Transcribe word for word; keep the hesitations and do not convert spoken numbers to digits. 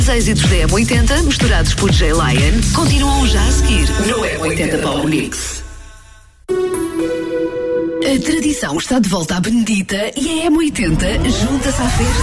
Os êxitos da M oitenta, misturados por J Lion, continuam já a seguir no M oitenta Power Mix. A tradição está de volta à Benedita e a M oitenta junta-se à festa.